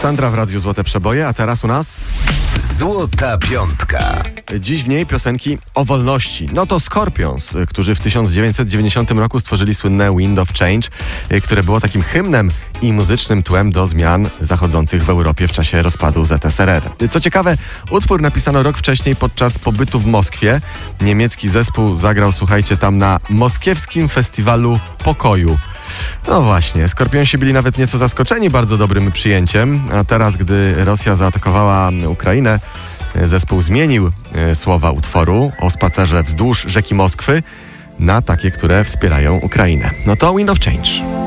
Sandra w Radiu Złote Przeboje, a teraz u nas Złota Piątka. dziś w niej piosenki o wolności. No to Scorpions, którzy w 1990 roku stworzyli słynne Wind of Change, które było takim hymnem i muzycznym tłem do zmian zachodzących w Europie w czasie rozpadu ZSRR. Co ciekawe, utwór napisano rok wcześniej podczas pobytu w Moskwie. Niemiecki zespół zagrał, słuchajcie, tam na moskiewskim festiwalu pokoju. No właśnie, Skorpionsi byli nawet nieco zaskoczeni bardzo dobrym przyjęciem, a teraz, gdy Rosja zaatakowała Ukrainę, zespół zmienił słowa utworu o spacerze wzdłuż rzeki Moskwy na takie, które wspierają Ukrainę. No to Wind of Change.